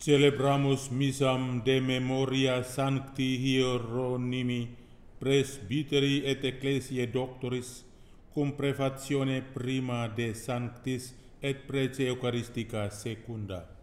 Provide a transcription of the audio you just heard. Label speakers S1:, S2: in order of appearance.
S1: Celebramus missam de memoria Sancti Hieronymi, presbyteri et ecclesiae doctoris, cum prefatione prima de Sanctis et prece Eucharistica secunda.